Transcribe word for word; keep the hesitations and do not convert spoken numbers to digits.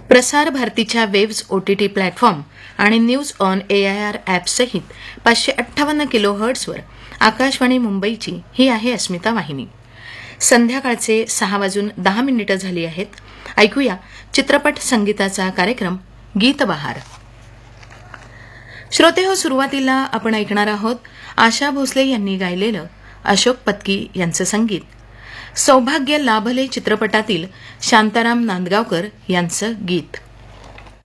प्रसार भारतीच्या waves OTT platform आणि न्यूज ऑन एआयआर ॲपसहित पाचशे अठ्ठावन्न किलो हर्ट्झवर आकाशवाणी मुंबईची ही आहे अस्मिता वाहिनी. संध्याकाळचे सहा वाजून दहा मिनिटं झाली आहेत. ऐकूया चित्रपट संगीताचा कार्यक्रम गीत बहार. श्रोते हो, सुरुवातीला आपण ऐकणार आहोत आशा भोसले यांनी गायलेलं अशोक पत्की यांचं संगीत. सौभाग्य लाभले चित्रपटातील शांताराम नांदगावकर यांचं गीत.